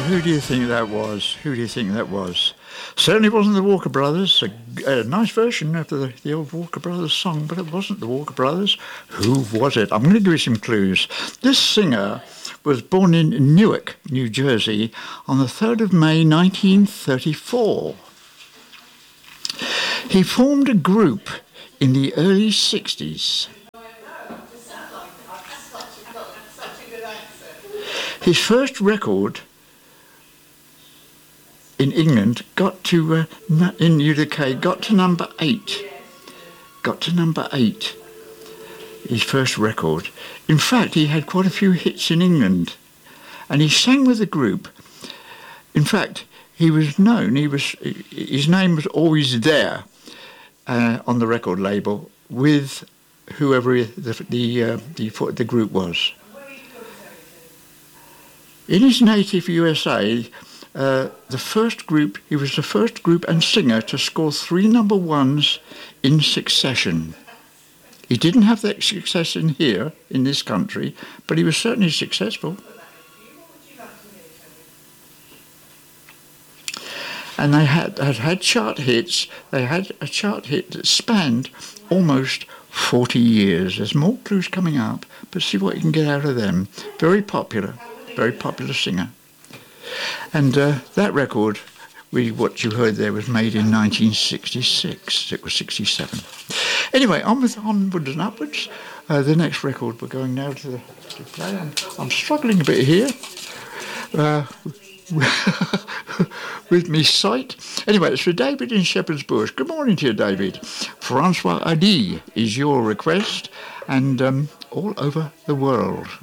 who do you think that was? Who do you think that was? Certainly wasn't the Walker Brothers. A nice version of the old Walker Brothers song, but it wasn't the Walker Brothers. Who was it? I'm going to give you some clues. This singer was born in Newark, New Jersey, on the 3rd of May 1934. He formed a group in the early 60s. His first record in England got to in the UK got to number 8. Got to number 8. His first record. In fact, he had quite a few hits in England, and he sang with the group. In fact, he was known. His name was always there on the record label with whoever the group was. In his native USA, he was the first group and singer to score 3 number ones in succession. He didn't have that success in this country, but he was certainly successful. And they had chart hits. They had a chart hit that spanned almost 40 years. There's more clues coming up, but see what you can get out of them. Very popular singer. And that record, what you heard there, was made in 1966. It was 67. Anyway, onwards and upwards. The next record we're going now to play. I'm struggling a bit here with me sight. Anyway, it's for David in Shepherd's Bush. Good morning to you, David. Francois Hardy is your request, and all over the world.